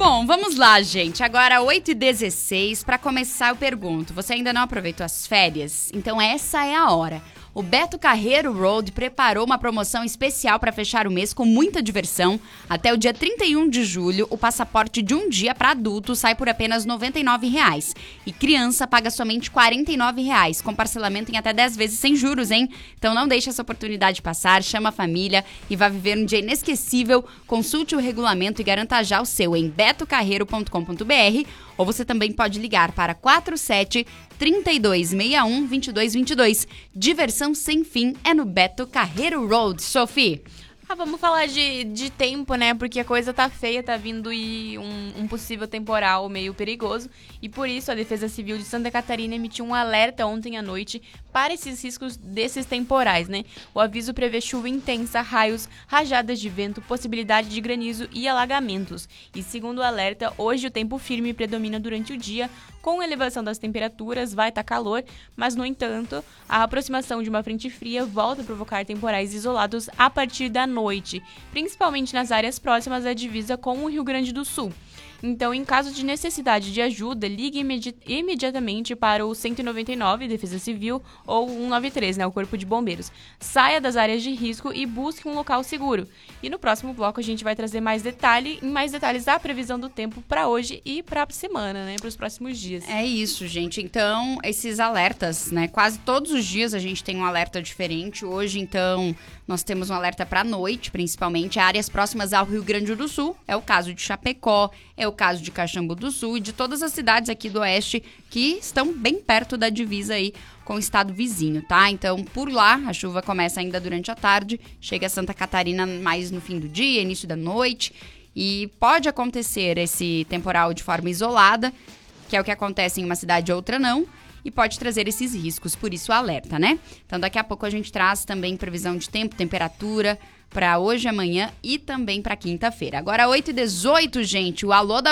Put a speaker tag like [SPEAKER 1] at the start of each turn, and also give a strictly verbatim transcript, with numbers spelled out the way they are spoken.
[SPEAKER 1] Bom, vamos lá, gente. Agora, oito e dezesseis, para começar eu pergunto, você ainda não aproveitou as férias? Então essa é a hora. O Beto Carreiro Road preparou uma promoção especial para fechar o mês com muita diversão. Até o dia trinta e um de julho, o passaporte de um dia para adulto sai por apenas noventa e nove reais. E criança paga somente quarenta e nove reais, com parcelamento em até dez vezes sem juros, hein? Então não deixe essa oportunidade passar, chama a família e vá viver um dia inesquecível. Consulte o regulamento e garanta já o seu em beto carreiro ponto com ponto b r, ou você também pode ligar para quatro sete, trinta e dois, sessenta e um, vinte e dois vinte e dois. Diversão sem fim é no Beto Carreiro Road. Sophie.
[SPEAKER 2] Ah, vamos falar de, de tempo, né? Porque a coisa tá feia, tá vindo e um, um possível temporal meio perigoso. E por isso a Defesa Civil de Santa Catarina emitiu um alerta ontem à noite para esses riscos desses temporais, né? O aviso prevê chuva intensa, raios, rajadas de vento, possibilidade de granizo e alagamentos. E segundo o alerta, hoje o tempo firme predomina durante o dia, com elevação das temperaturas, vai estar calor, mas, no entanto, a aproximação de uma frente fria volta a provocar temporais isolados a partir da noite, principalmente nas áreas próximas à divisa com o Rio Grande do Sul. Então, em caso de necessidade de ajuda, ligue imedi- imediatamente para o cento e noventa e nove, Defesa Civil, ou cento e noventa e três, né, o Corpo de Bombeiros. Saia das áreas de risco e busque um local seguro. E no próximo bloco a gente vai trazer mais detalhe, mais detalhes da previsão do tempo para hoje e para a semana, né, para os próximos dias.
[SPEAKER 1] É isso, gente. Então, esses alertas, né, quase todos os dias a gente tem um alerta diferente. Hoje, então, nós temos um alerta para a noite, principalmente, áreas próximas ao Rio Grande do Sul. É o caso de Chapecó, é o caso de Caxambu do Sul e de todas as cidades aqui do Oeste que estão bem perto da divisa aí com o estado vizinho, tá? Então, por lá, a chuva começa ainda durante a tarde, chega a Santa Catarina mais no fim do dia, início da noite, e pode acontecer esse temporal de forma isolada, que é o que acontece em uma cidade e outra não, e pode trazer esses riscos, por isso o alerta, né? Então, daqui a pouco a gente traz também previsão de tempo, temperatura, para hoje, amanhã e também para quinta-feira. Agora, oito e dezoito, gente, o Alô da